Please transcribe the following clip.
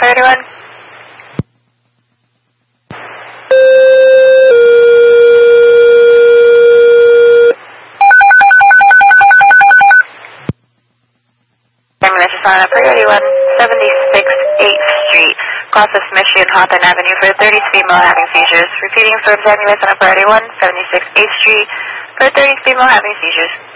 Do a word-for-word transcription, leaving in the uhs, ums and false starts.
priority one. Ambulance responding to priority one, seventy-six eighth Street, cross of Smithshy and Hawthorne Avenue for a thirties female having seizures. Repeating, service ambulance on a priority one, seventy-six eighth Street for a thirties female having seizures.